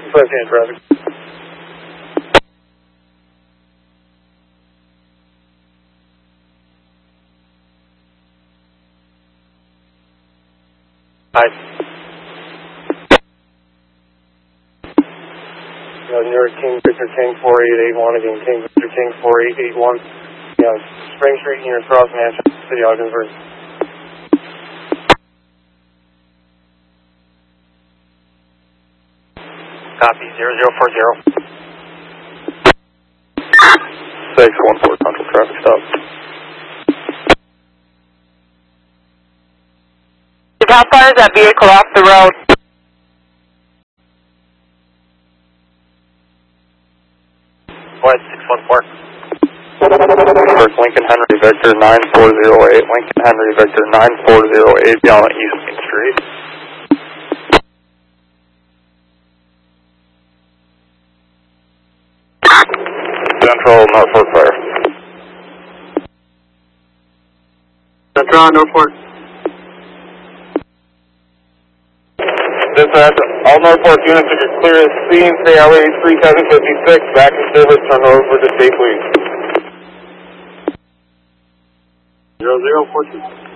left-hand traffic. Hi. New York King, Victor King 4881, again, King, Victor King 4881. Spring Street near Cross Mansion, City Ogdensburg. Copy, 0040. 614, control traffic stop. How far is that vehicle off the road? What, 614? First Lincoln Henry Victor 9408, Lincoln Henry Victor 9408, beyond East Main Street. Central Norfolk Fire. Central Norfolk. Dispatch, all Norfolk units are clear as scene, stay LA 3756, back in service, turn over to State Police. 0042.